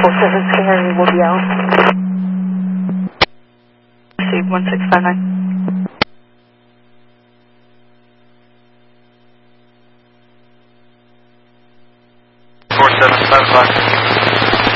47 Scanner will be out. Received 1659. 4755.